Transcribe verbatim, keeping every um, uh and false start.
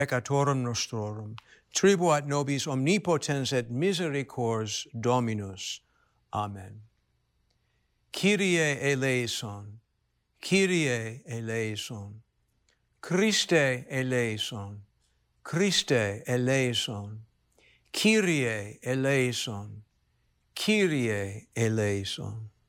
peccatorum nostrorum, tribuat nobis omnipotens et misericors Dominus. Amen. Kyrie eleison, Kyrie eleison, Christe eleison, Christe eleison, Kyrie eleison, Kyrie eleison.